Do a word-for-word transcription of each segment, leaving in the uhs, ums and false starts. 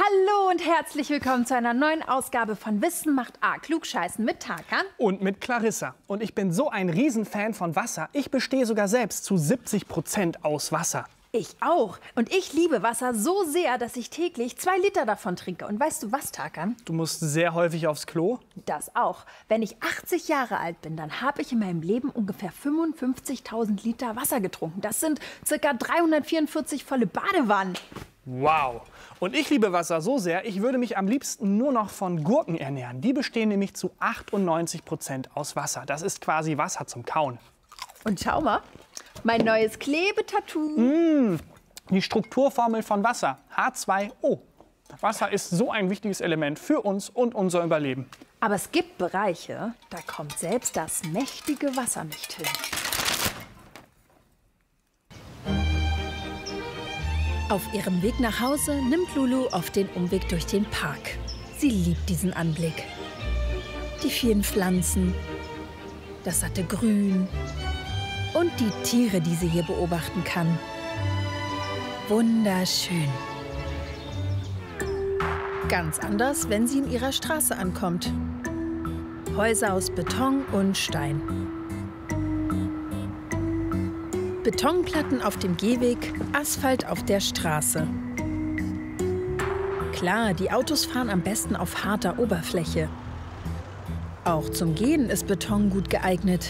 Hallo und herzlich willkommen zu einer neuen Ausgabe von Wissen macht A. Klugscheißen mit Tarkan. Und mit Clarissa. Und ich bin so ein Riesenfan von Wasser. Ich bestehe sogar selbst zu siebzig Prozent aus Wasser. Ich auch. Und ich liebe Wasser so sehr, dass ich täglich zwei Liter davon trinke. Und weißt du was, Tarkan? Du musst sehr häufig aufs Klo? Das auch. Wenn ich achtzig Jahre alt bin, dann habe ich in meinem Leben ungefähr fünfundfünfzigtausend Liter Wasser getrunken. Das sind ca. dreihundertvierundvierzig volle Badewannen. Wow. Und ich liebe Wasser so sehr, ich würde mich am liebsten nur noch von Gurken ernähren. Die bestehen nämlich zu achtundneunzig Prozent aus Wasser. Das ist quasi Wasser zum Kauen. Und schau mal, mein neues Klebetattoo. Mmh, die Strukturformel von Wasser, H zwei O. Wasser ist so ein wichtiges Element für uns und unser Überleben. Aber es gibt Bereiche, da kommt selbst das mächtige Wasser nicht hin. Auf ihrem Weg nach Hause nimmt Lulu oft den Umweg durch den Park. Sie liebt diesen Anblick. Die vielen Pflanzen, das satte Grün und die Tiere, die sie hier beobachten kann. Wunderschön. Ganz anders, wenn sie in ihrer Straße ankommt. Häuser aus Beton und Stein. Betonplatten auf dem Gehweg, Asphalt auf der Straße. Klar, die Autos fahren am besten auf harter Oberfläche. Auch zum Gehen ist Beton gut geeignet.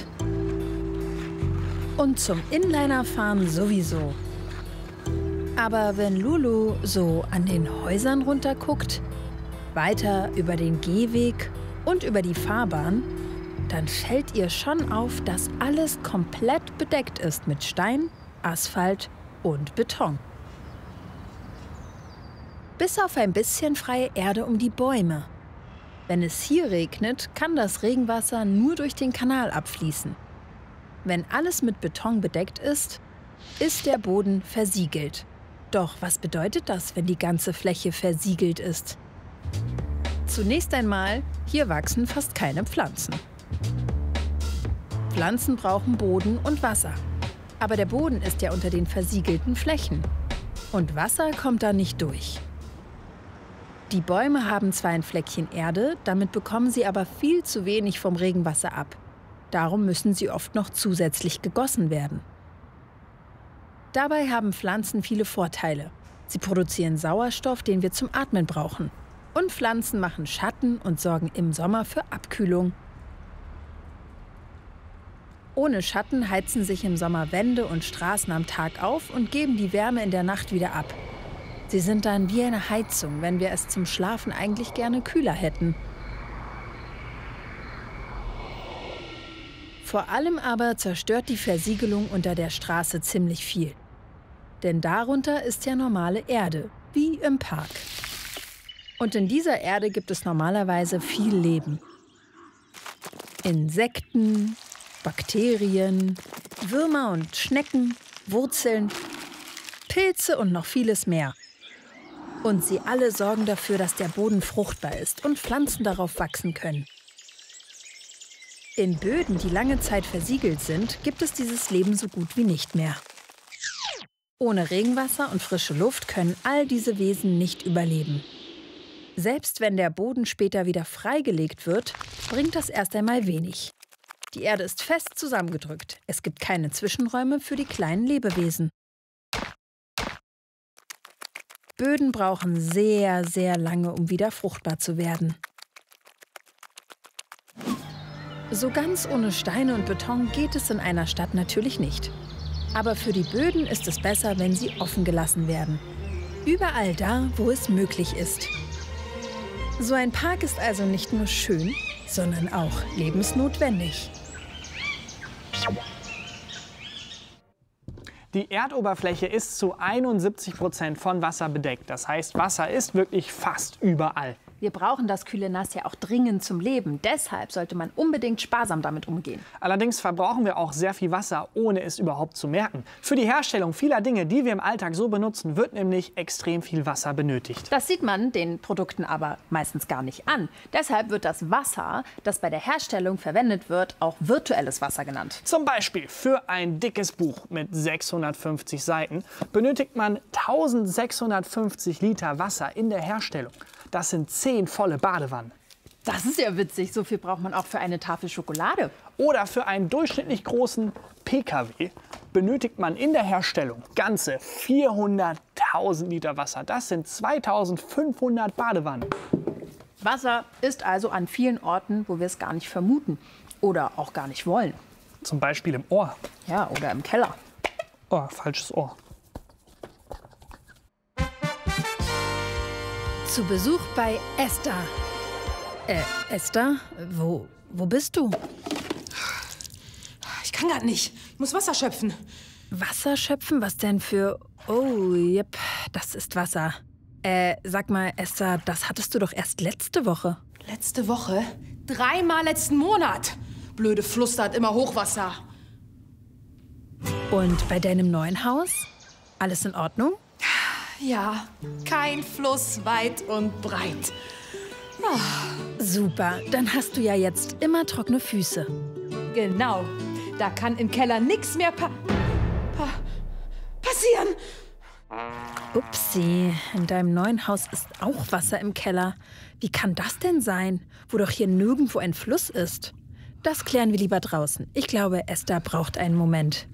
Und zum Inlinerfahren sowieso. Aber wenn Lulu so an den Häusern runterguckt, weiter über den Gehweg und über die Fahrbahn, dann fällt ihr schon auf, dass alles komplett bedeckt ist mit Stein, Asphalt und Beton. Bis auf ein bisschen freie Erde um die Bäume. Wenn es hier regnet, kann das Regenwasser nur durch den Kanal abfließen. Wenn alles mit Beton bedeckt ist, ist der Boden versiegelt. Doch was bedeutet das, wenn die ganze Fläche versiegelt ist? Zunächst einmal, hier wachsen fast keine Pflanzen. Pflanzen brauchen Boden und Wasser. Aber der Boden ist ja unter den versiegelten Flächen. Und Wasser kommt da nicht durch. Die Bäume haben zwar ein Fleckchen Erde, damit bekommen sie aber viel zu wenig vom Regenwasser ab. Darum müssen sie oft noch zusätzlich gegossen werden. Dabei haben Pflanzen viele Vorteile. Sie produzieren Sauerstoff, den wir zum Atmen brauchen. Und Pflanzen machen Schatten und sorgen im Sommer für Abkühlung. Ohne Schatten heizen sich im Sommer Wände und Straßen am Tag auf und geben die Wärme in der Nacht wieder ab. Sie sind dann wie eine Heizung, wenn wir es zum Schlafen eigentlich gerne kühler hätten. Vor allem aber zerstört die Versiegelung unter der Straße ziemlich viel. Denn darunter ist ja normale Erde, wie im Park. Und in dieser Erde gibt es normalerweise viel Leben. Insekten, Bakterien, Würmer und Schnecken, Wurzeln, Pilze und noch vieles mehr. Und sie alle sorgen dafür, dass der Boden fruchtbar ist und Pflanzen darauf wachsen können. In Böden, die lange Zeit versiegelt sind, gibt es dieses Leben so gut wie nicht mehr. Ohne Regenwasser und frische Luft können all diese Wesen nicht überleben. Selbst wenn der Boden später wieder freigelegt wird, bringt das erst einmal wenig. Die Erde ist fest zusammengedrückt. Es gibt keine Zwischenräume für die kleinen Lebewesen. Böden brauchen sehr, sehr lange, um wieder fruchtbar zu werden. So ganz ohne Steine und Beton geht es in einer Stadt natürlich nicht. Aber für die Böden ist es besser, wenn sie offen gelassen werden. Überall da, wo es möglich ist. So ein Park ist also nicht nur schön, sondern auch lebensnotwendig. Die Erdoberfläche ist zu einundsiebzig Prozent von Wasser bedeckt. Das heißt, Wasser ist wirklich fast überall. Wir brauchen das kühle Nass ja auch dringend zum Leben. Deshalb sollte man unbedingt sparsam damit umgehen. Allerdings verbrauchen wir auch sehr viel Wasser, ohne es überhaupt zu merken. Für die Herstellung vieler Dinge, die wir im Alltag so benutzen, wird nämlich extrem viel Wasser benötigt. Das sieht man den Produkten aber meistens gar nicht an. Deshalb wird das Wasser, das bei der Herstellung verwendet wird, auch virtuelles Wasser genannt. Zum Beispiel für ein dickes Buch mit sechshundertfünfzig Seiten benötigt man eintausendsechshundertfünfzig Liter Wasser in der Herstellung. Das sind zehn volle Badewannen. Das ist ja witzig. So viel braucht man auch für eine Tafel Schokolade. Oder für einen durchschnittlich großen P K W benötigt man in der Herstellung ganze vierhunderttausend Liter Wasser. Das sind zweitausendfünfhundert Badewannen. Wasser ist also an vielen Orten, wo wir es gar nicht vermuten oder auch gar nicht wollen. Zum Beispiel im Ohr. Ja, oder im Keller. Oh, falsches Ohr. Zu Besuch bei Esther. Äh, Esther? Wo, wo bist du? Ich kann grad nicht. Ich muss Wasser schöpfen. Wasser schöpfen? Was denn für... Oh, yep, das ist Wasser. Äh, sag mal, Esther, das hattest du doch erst letzte Woche. Letzte Woche? Dreimal letzten Monat. Blöde Fluss, da hat immer Hochwasser. Und bei deinem neuen Haus? Alles in Ordnung? Ja, kein Fluss weit und breit. Oh. Super, dann hast du ja jetzt immer trockene Füße. Genau, da kann im Keller nichts mehr pa pa passieren. Upsi, in deinem neuen Haus ist auch Wasser im Keller. Wie kann das denn sein, wo doch hier nirgendwo ein Fluss ist? Das klären wir lieber draußen. Ich glaube, Esther braucht einen Moment.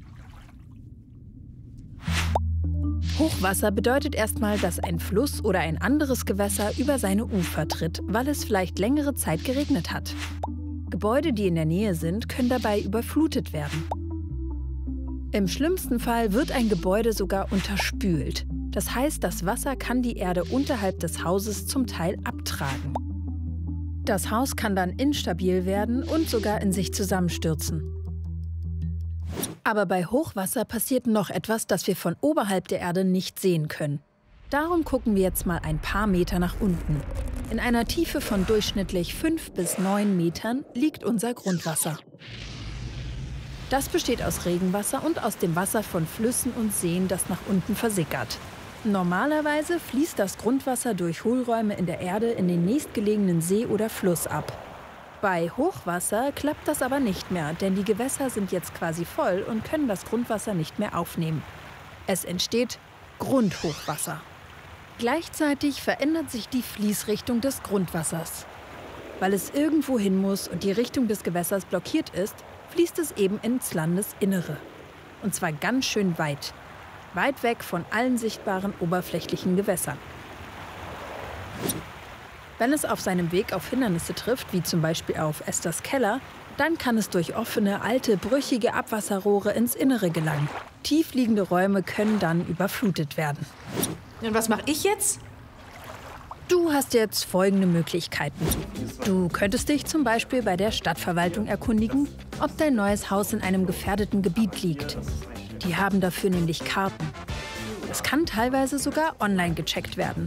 Hochwasser bedeutet erstmal, dass ein Fluss oder ein anderes Gewässer über seine Ufer tritt, weil es vielleicht längere Zeit geregnet hat. Gebäude, die in der Nähe sind, können dabei überflutet werden. Im schlimmsten Fall wird ein Gebäude sogar unterspült. Das heißt, das Wasser kann die Erde unterhalb des Hauses zum Teil abtragen. Das Haus kann dann instabil werden und sogar in sich zusammenstürzen. Aber bei Hochwasser passiert noch etwas, das wir von oberhalb der Erde nicht sehen können. Darum gucken wir jetzt mal ein paar Meter nach unten. In einer Tiefe von durchschnittlich fünf bis neun Metern liegt unser Grundwasser. Das besteht aus Regenwasser und aus dem Wasser von Flüssen und Seen, das nach unten versickert. Normalerweise fließt das Grundwasser durch Hohlräume in der Erde in den nächstgelegenen See oder Fluss ab. Bei Hochwasser klappt das aber nicht mehr, denn die Gewässer sind jetzt quasi voll und können das Grundwasser nicht mehr aufnehmen. Es entsteht Grundhochwasser. Gleichzeitig verändert sich die Fließrichtung des Grundwassers. Weil es irgendwo hin muss und die Richtung des Gewässers blockiert ist, fließt es eben ins Landesinnere. Und zwar ganz schön weit. Weit weg von allen sichtbaren oberflächlichen Gewässern. Wenn es auf seinem Weg auf Hindernisse trifft, wie zum Beispiel auf Esthers Keller, dann kann es durch offene, alte, brüchige Abwasserrohre ins Innere gelangen. Tiefliegende Räume können dann überflutet werden. Und was mache ich jetzt? Du hast jetzt folgende Möglichkeiten. Du könntest dich zum Beispiel bei der Stadtverwaltung erkundigen, ob dein neues Haus in einem gefährdeten Gebiet liegt. Die haben dafür nämlich Karten. Es kann teilweise sogar online gecheckt werden.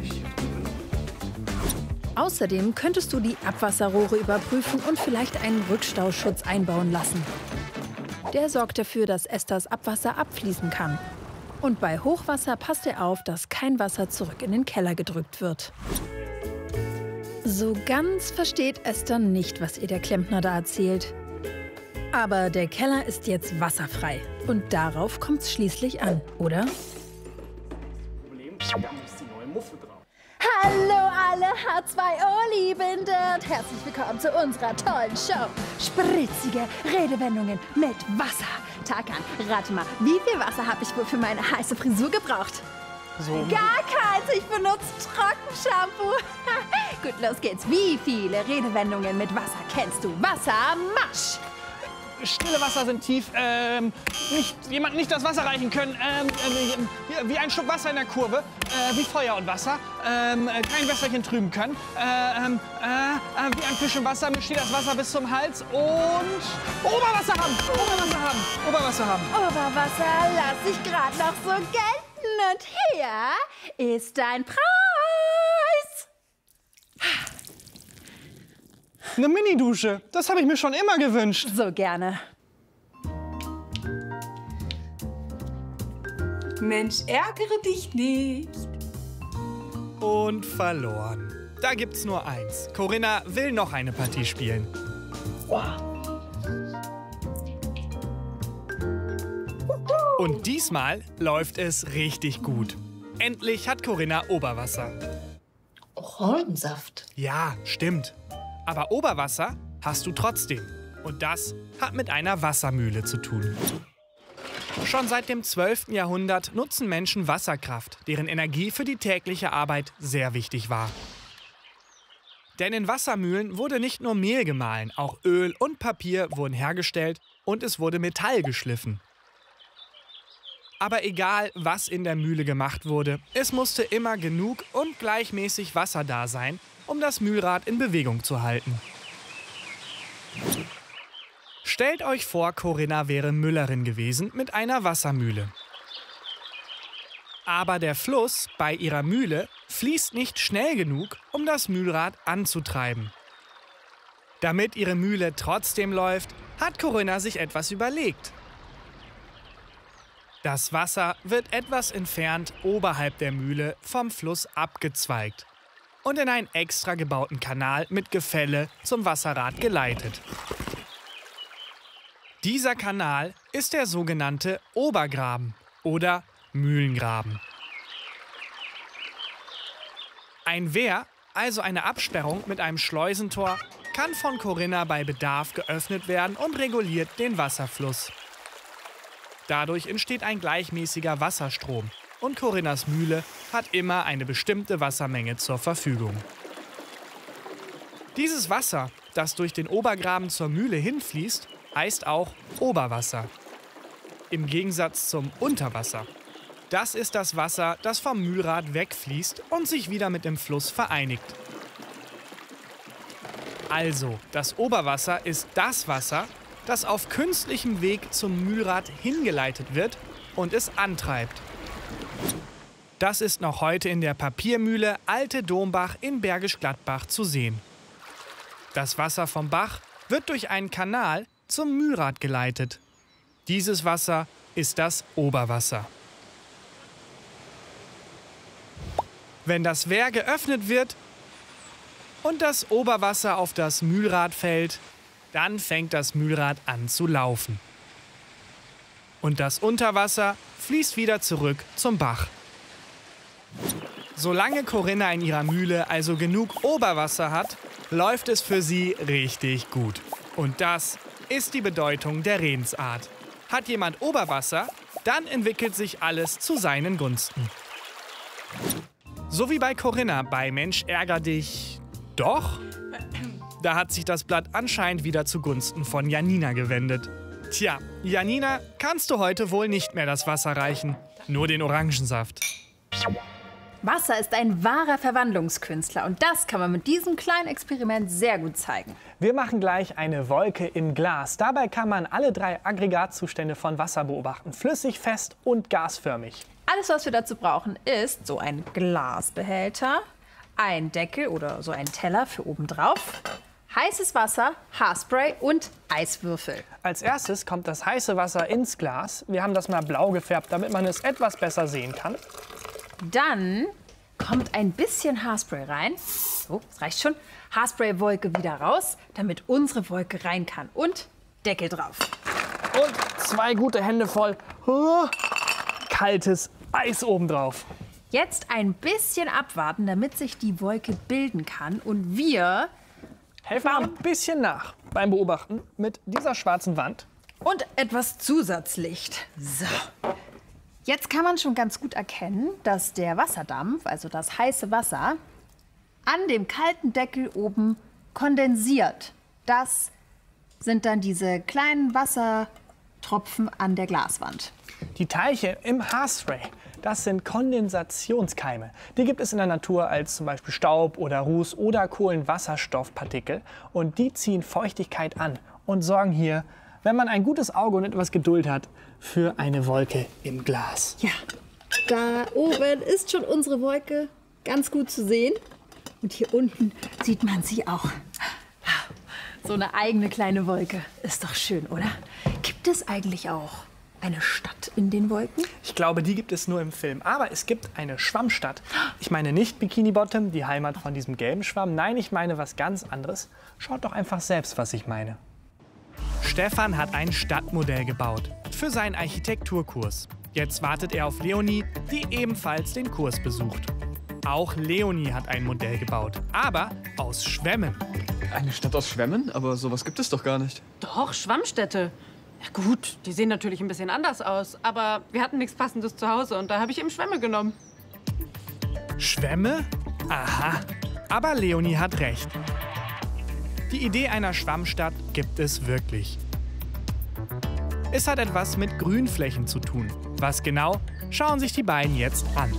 Außerdem könntest du die Abwasserrohre überprüfen und vielleicht einen Rückstauschutz einbauen lassen. Der sorgt dafür, dass Esthers Abwasser abfließen kann. Und bei Hochwasser passt er auf, dass kein Wasser zurück in den Keller gedrückt wird. So ganz versteht Esther nicht, was ihr der Klempner da erzählt. Aber der Keller ist jetzt wasserfrei. Und darauf kommt es schließlich an, oder? Hallo alle H zwei O-Liebende und herzlich willkommen zu unserer tollen Show. Spritzige Redewendungen mit Wasser. Tarkan, rate mal, wie viel Wasser habe ich wohl für meine heiße Frisur gebraucht? So. Gar keins, ich benutze Trockenshampoo. Gut, los geht's. Wie viele Redewendungen mit Wasser kennst du? Wassermarsch. Stille Wasser sind tief, ähm, nicht, jemand nicht das Wasser reichen können, ähm, äh, wie ein Schluck Wasser in der Kurve, äh, wie Feuer und Wasser, ähm, kein Wässerchen trüben können, äh, ähm, äh, wie ein Fisch im Wasser, mir steht das Wasser bis zum Hals und Oberwasser haben, Oberwasser haben, Oberwasser haben. Oberwasser lass ich gerade noch so gelten und hier ist dein Preis. Eine Mini-Dusche. Das habe ich mir schon immer gewünscht. So gerne. Mensch, ärgere dich nicht. Und verloren. Da gibt's nur eins. Corinna will noch eine Partie spielen. Und diesmal läuft es richtig gut. Endlich hat Corinna Oberwasser. Orangensaft. Ja, stimmt. Aber Oberwasser hast du trotzdem. Und das hat mit einer Wassermühle zu tun. Schon seit dem zwölften Jahrhundert nutzen Menschen Wasserkraft, deren Energie für die tägliche Arbeit sehr wichtig war. Denn in Wassermühlen wurde nicht nur Mehl gemahlen, auch Öl und Papier wurden hergestellt und es wurde Metall geschliffen. Aber egal, was in der Mühle gemacht wurde, es musste immer genug und gleichmäßig Wasser da sein, um das Mühlrad in Bewegung zu halten. Stellt euch vor, Corinna wäre Müllerin gewesen mit einer Wassermühle. Aber der Fluss bei ihrer Mühle fließt nicht schnell genug, um das Mühlrad anzutreiben. Damit ihre Mühle trotzdem läuft, hat Corinna sich etwas überlegt. Das Wasser wird etwas entfernt oberhalb der Mühle vom Fluss abgezweigt und in einen extra gebauten Kanal mit Gefälle zum Wasserrad geleitet. Dieser Kanal ist der sogenannte Obergraben oder Mühlengraben. Ein Wehr, also eine Absperrung mit einem Schleusentor, kann von Corinna bei Bedarf geöffnet werden und reguliert den Wasserfluss. Dadurch entsteht ein gleichmäßiger Wasserstrom und Corinnas Mühle hat immer eine bestimmte Wassermenge zur Verfügung. Dieses Wasser, das durch den Obergraben zur Mühle hinfließt, heißt auch Oberwasser. Im Gegensatz zum Unterwasser. Das ist das Wasser, das vom Mühlrad wegfließt und sich wieder mit dem Fluss vereinigt. Also, das Oberwasser ist das Wasser, das auf künstlichem Weg zum Mühlrad hingeleitet wird und es antreibt. Das ist noch heute in der Papiermühle Alte Dombach in Bergisch Gladbach zu sehen. Das Wasser vom Bach wird durch einen Kanal zum Mühlrad geleitet. Dieses Wasser ist das Oberwasser. Wenn das Wehr geöffnet wird und das Oberwasser auf das Mühlrad fällt, dann fängt das Mühlrad an zu laufen. Und das Unterwasser fließt wieder zurück zum Bach. Solange Corinna in ihrer Mühle also genug Oberwasser hat, läuft es für sie richtig gut. Und das ist die Bedeutung der Redensart. Hat jemand Oberwasser, dann entwickelt sich alles zu seinen Gunsten. So wie bei Corinna bei Mensch ärger dich doch. Da hat sich das Blatt anscheinend wieder zugunsten von Janina gewendet. Tja, Janina, kannst du heute wohl nicht mehr das Wasser reichen, nur den Orangensaft. Wasser ist ein wahrer Verwandlungskünstler und das kann man mit diesem kleinen Experiment sehr gut zeigen. Wir machen gleich eine Wolke im Glas. Dabei kann man alle drei Aggregatzustände von Wasser beobachten. Flüssig, fest und gasförmig. Alles, was wir dazu brauchen, ist so ein Glasbehälter, ein Deckel oder so ein Teller für obendrauf, heißes Wasser, Haarspray und Eiswürfel. Als erstes kommt das heiße Wasser ins Glas. Wir haben das mal blau gefärbt, damit man es etwas besser sehen kann. Dann kommt ein bisschen Haarspray rein. So, das reicht schon. Haarspray-Wolke wieder raus, damit unsere Wolke rein kann. Und Deckel drauf. Und zwei gute Hände voll oh, kaltes Eis obendrauf. Jetzt ein bisschen abwarten, damit sich die Wolke bilden kann. Und wir helfen ein bisschen nach beim Beobachten mit dieser schwarzen Wand. Und etwas Zusatzlicht. So. Jetzt kann man schon ganz gut erkennen, dass der Wasserdampf, also das heiße Wasser, an dem kalten Deckel oben kondensiert. Das sind dann diese kleinen Wassertropfen an der Glaswand. Die Teilchen im Haarspray, das sind Kondensationskeime. Die gibt es in der Natur als zum Beispiel Staub oder Ruß oder Kohlenwasserstoffpartikel. Und die ziehen Feuchtigkeit an und sorgen hier, wenn man ein gutes Auge und etwas Geduld hat, für eine Wolke im Glas. Ja, da oben ist schon unsere Wolke ganz gut zu sehen. Und hier unten sieht man sie auch. So eine eigene kleine Wolke. Ist doch schön, oder? Gibt es eigentlich auch eine Stadt in den Wolken? Ich glaube, die gibt es nur im Film. Aber es gibt eine Schwammstadt. Ich meine nicht Bikini Bottom, die Heimat von diesem gelben Schwamm. Nein, ich meine was ganz anderes. Schaut doch einfach selbst, was ich meine. Stefan hat ein Stadtmodell gebaut für seinen Architekturkurs. Jetzt wartet er auf Leonie, die ebenfalls den Kurs besucht. Auch Leonie hat ein Modell gebaut, aber aus Schwämmen. Eine Stadt aus Schwämmen? Aber sowas gibt es doch gar nicht. Doch, Schwammstädte. Ja gut, die sehen natürlich ein bisschen anders aus, aber wir hatten nichts Passendes zu Hause und da habe ich eben Schwämme genommen. Schwämme? Aha, aber Leonie hat recht. Die Idee einer Schwammstadt gibt es wirklich. Es hat etwas mit Grünflächen zu tun. Was genau, schauen sich die beiden jetzt an.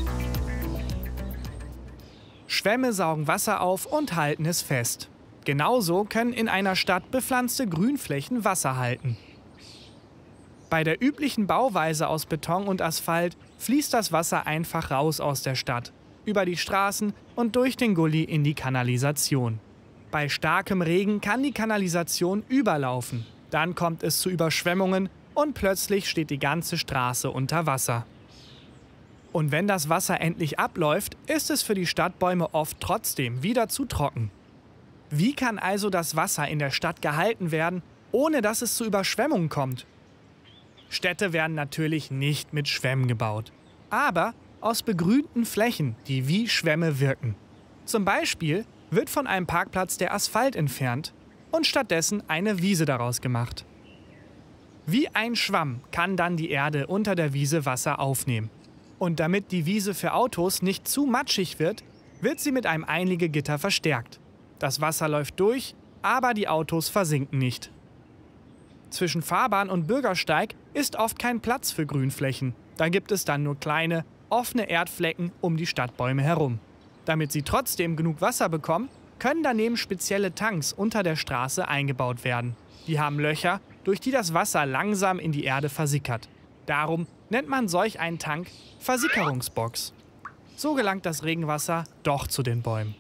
Schwämme saugen Wasser auf und halten es fest. Genauso können in einer Stadt bepflanzte Grünflächen Wasser halten. Bei der üblichen Bauweise aus Beton und Asphalt fließt das Wasser einfach raus aus der Stadt, über die Straßen und durch den Gully in die Kanalisation. Bei starkem Regen kann die Kanalisation überlaufen. Dann kommt es zu Überschwemmungen und plötzlich steht die ganze Straße unter Wasser. Und wenn das Wasser endlich abläuft, ist es für die Stadtbäume oft trotzdem wieder zu trocken. Wie kann also das Wasser in der Stadt gehalten werden, ohne dass es zu Überschwemmungen kommt? Städte werden natürlich nicht mit Schwämmen gebaut, aber aus begrünten Flächen, die wie Schwämme wirken. Zum Beispiel wird von einem Parkplatz der Asphalt entfernt und stattdessen eine Wiese daraus gemacht. Wie ein Schwamm kann dann die Erde unter der Wiese Wasser aufnehmen. Und damit die Wiese für Autos nicht zu matschig wird, wird sie mit einem Einlegegitter verstärkt. Das Wasser läuft durch, aber die Autos versinken nicht. Zwischen Fahrbahn und Bürgersteig ist oft kein Platz für Grünflächen. Da gibt es dann nur kleine, offene Erdflecken um die Stadtbäume herum. Damit sie trotzdem genug Wasser bekommen, können daneben spezielle Tanks unter der Straße eingebaut werden. Die haben Löcher, durch die das Wasser langsam in die Erde versickert. Darum nennt man solch einen Tank Versickerungsbox. So gelangt das Regenwasser doch zu den Bäumen.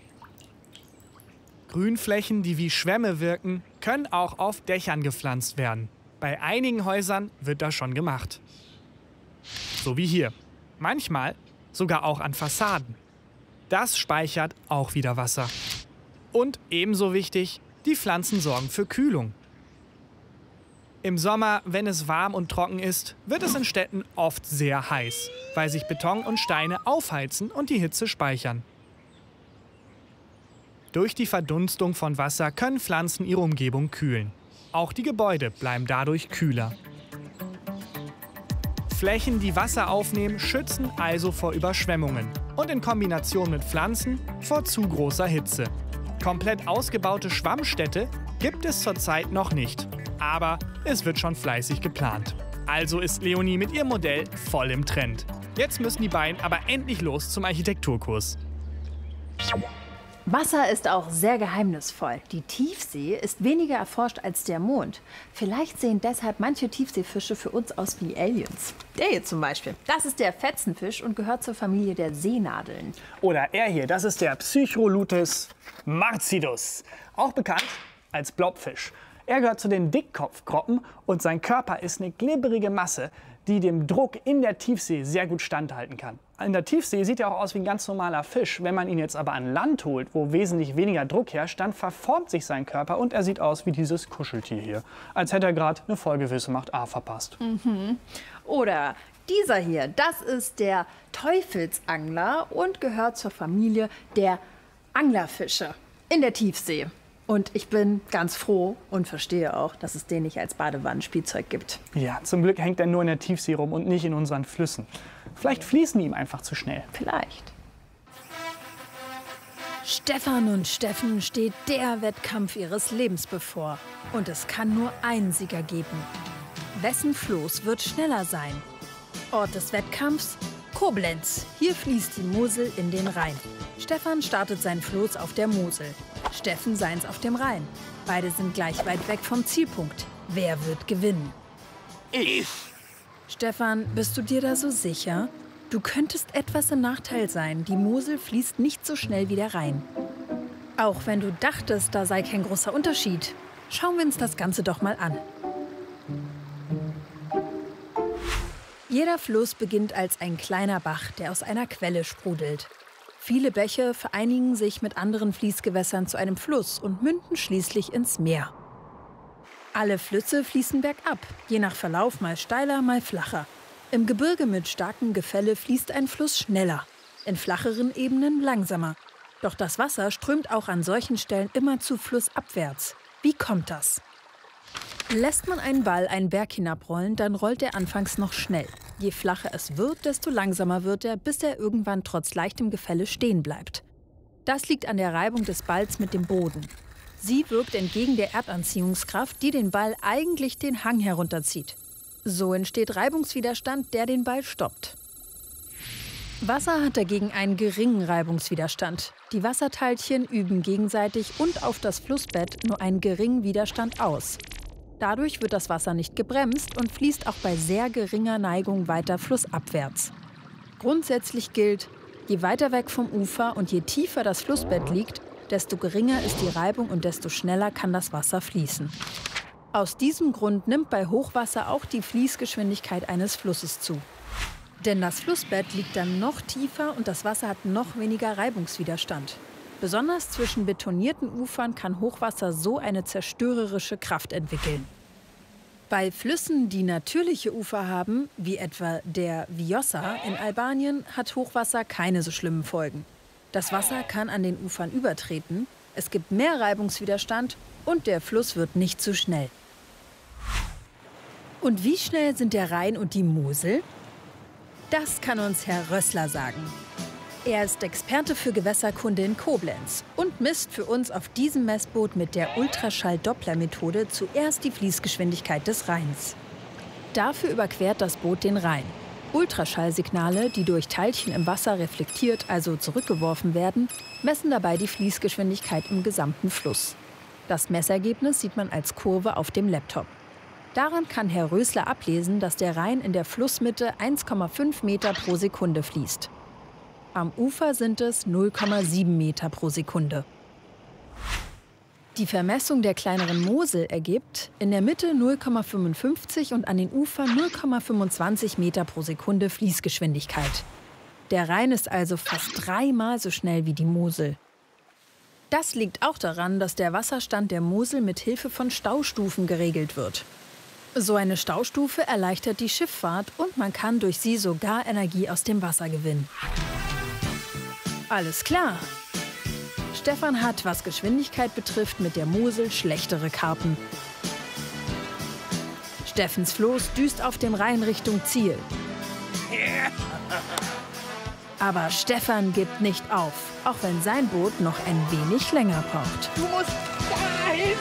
Grünflächen, die wie Schwämme wirken, können auch auf Dächern gepflanzt werden. Bei einigen Häusern wird das schon gemacht. So wie hier. Manchmal sogar auch an Fassaden. Das speichert auch wieder Wasser. Und ebenso wichtig, die Pflanzen sorgen für Kühlung. Im Sommer, wenn es warm und trocken ist, wird es in Städten oft sehr heiß, weil sich Beton und Steine aufheizen und die Hitze speichern. Durch die Verdunstung von Wasser können Pflanzen ihre Umgebung kühlen. Auch die Gebäude bleiben dadurch kühler. Flächen, die Wasser aufnehmen, schützen also vor Überschwemmungen und in Kombination mit Pflanzen vor zu großer Hitze. Komplett ausgebaute Schwammstädte gibt es zurzeit noch nicht, aber es wird schon fleißig geplant. Also ist Leonie mit ihrem Modell voll im Trend. Jetzt müssen die beiden aber endlich los zum Architekturkurs. Wasser ist auch sehr geheimnisvoll. Die Tiefsee ist weniger erforscht als der Mond. Vielleicht sehen deshalb manche Tiefseefische für uns aus wie Aliens. Der hier zum Beispiel. Das ist der Fetzenfisch und gehört zur Familie der Seenadeln. Oder er hier, das ist der Psycholutes marcidus, auch bekannt als Blobfisch. Er gehört zu den Dickkopfgroppen und sein Körper ist eine glibberige Masse, die dem Druck in der Tiefsee sehr gut standhalten kann. In der Tiefsee sieht er auch aus wie ein ganz normaler Fisch. Wenn man ihn jetzt aber an Land holt, wo wesentlich weniger Druck herrscht, dann verformt sich sein Körper und er sieht aus wie dieses Kuscheltier hier. Als hätte er gerade eine Folge Wisse macht A verpasst. Mhm. Oder dieser hier, das ist der Teufelsangler und gehört zur Familie der Anglerfische in der Tiefsee. Und ich bin ganz froh und verstehe auch, dass es den nicht als Badewannenspielzeug gibt. Ja, zum Glück hängt er nur in der Tiefsee rum und nicht in unseren Flüssen. Vielleicht fließen die ihm einfach zu schnell. Vielleicht. Stefan und Steffen steht der Wettkampf ihres Lebens bevor. Und es kann nur einen Sieger geben. Wessen Floß wird schneller sein? Ort des Wettkampfs? Koblenz. Hier fließt die Mosel in den Rhein. Stefan startet sein Floß auf der Mosel. Steffen seins auf dem Rhein. Beide sind gleich weit weg vom Zielpunkt. Wer wird gewinnen? Ich. Stefan, bist du dir da so sicher? Du könntest etwas im Nachteil sein. Die Mosel fließt nicht so schnell wie der Rhein. Auch wenn du dachtest, da sei kein großer Unterschied. Schauen wir uns das Ganze doch mal an. Jeder Fluss beginnt als ein kleiner Bach, der aus einer Quelle sprudelt. Viele Bäche vereinigen sich mit anderen Fließgewässern zu einem Fluss und münden schließlich ins Meer. Alle Flüsse fließen bergab, je nach Verlauf mal steiler, mal flacher. Im Gebirge mit starkem Gefälle fließt ein Fluss schneller, in flacheren Ebenen langsamer. Doch das Wasser strömt auch an solchen Stellen immer zu flussabwärts. Wie kommt das? Lässt man einen Ball einen Berg hinabrollen, dann rollt er anfangs noch schnell. Je flacher es wird, desto langsamer wird er, bis er irgendwann trotz leichtem Gefälle stehen bleibt. Das liegt an der Reibung des Balls mit dem Boden. Sie wirkt entgegen der Erdanziehungskraft, die den Ball eigentlich den Hang herunterzieht. So entsteht Reibungswiderstand, der den Ball stoppt. Wasser hat dagegen einen geringen Reibungswiderstand. Die Wasserteilchen üben gegenseitig und auf das Flussbett nur einen geringen Widerstand aus. Dadurch wird das Wasser nicht gebremst und fließt auch bei sehr geringer Neigung weiter flussabwärts. Grundsätzlich gilt, je weiter weg vom Ufer und je tiefer das Flussbett liegt, desto geringer ist die Reibung und desto schneller kann das Wasser fließen. Aus diesem Grund nimmt bei Hochwasser auch die Fließgeschwindigkeit eines Flusses zu. Denn das Flussbett liegt dann noch tiefer und das Wasser hat noch weniger Reibungswiderstand. Besonders zwischen betonierten Ufern kann Hochwasser so eine zerstörerische Kraft entwickeln. Bei Flüssen, die natürliche Ufer haben, wie etwa der Vjosa in Albanien, hat Hochwasser keine so schlimmen Folgen. Das Wasser kann an den Ufern übertreten, es gibt mehr Reibungswiderstand und der Fluss wird nicht zu schnell. Und wie schnell sind der Rhein und die Mosel? Das kann uns Herr Rössler sagen. Er ist Experte für Gewässerkunde in Koblenz und misst für uns auf diesem Messboot mit der Ultraschall-Doppler-Methode zuerst die Fließgeschwindigkeit des Rheins. Dafür überquert das Boot den Rhein. Ultraschallsignale, die durch Teilchen im Wasser reflektiert, also zurückgeworfen werden, messen dabei die Fließgeschwindigkeit im gesamten Fluss. Das Messergebnis sieht man als Kurve auf dem Laptop. Daran kann Herr Rössler ablesen, dass der Rhein in der Flussmitte eins Komma fünf Meter pro Sekunde fließt. Am Ufer sind es null Komma sieben Meter pro Sekunde. Die Vermessung der kleineren Mosel ergibt in der Mitte null Komma fünfundfünfzig und an den Ufern null Komma fünfundzwanzig Meter pro Sekunde Fließgeschwindigkeit. Der Rhein ist also fast dreimal so schnell wie die Mosel. Das liegt auch daran, dass der Wasserstand der Mosel mit Hilfe von Staustufen geregelt wird. So eine Staustufe erleichtert die Schifffahrt und man kann durch sie sogar Energie aus dem Wasser gewinnen. Alles klar. Stefan hat, was Geschwindigkeit betrifft, mit der Mosel schlechtere Karten. Steffens Floß düst auf dem Rhein Richtung Ziel. Aber Stefan gibt nicht auf, auch wenn sein Boot noch ein wenig länger braucht. Du musst dahin!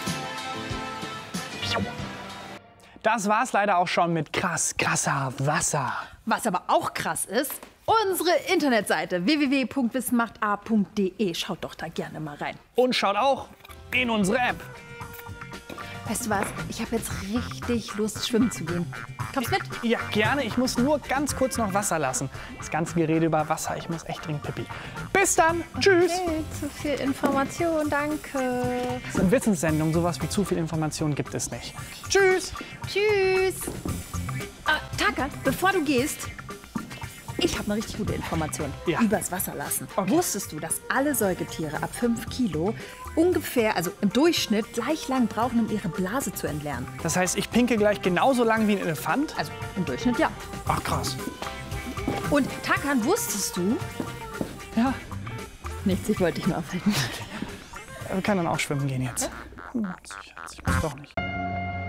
Das war's leider auch schon mit krass, krasser Wasser. Was aber auch krass ist, unsere Internetseite w w w punkt wissenmacht.a punkt de. Schaut doch da gerne mal rein. Und schaut auch in unsere App. Weißt du was? Ich habe jetzt richtig Lust, schwimmen zu gehen. Kommst mit? Ja, gerne. Ich muss nur ganz kurz noch Wasser lassen. Das ganze Gerede über Wasser. Ich muss echt dringend pipi. Bis dann. Tschüss. Okay, zu viel Information, danke. Das ist eine Wissenssendung. Sowas wie zu viel Information gibt es nicht. Tschüss. Tschüss. Ah, Taka, bevor du gehst, ich habe eine richtig gute Information Ja. übers Wasser lassen. Okay. Wusstest du, dass alle Säugetiere ab fünf Kilo ungefähr, also im Durchschnitt, gleich lang brauchen, um ihre Blase zu entleeren? Das heißt, ich pinke gleich genauso lang wie ein Elefant? Also im Durchschnitt ja. Ach, krass. Und Takan, wusstest du? Ja, Nichts, ich wollte dich nur aufhalten. wir können dann auch schwimmen gehen jetzt. Hm, Ich muss doch nicht.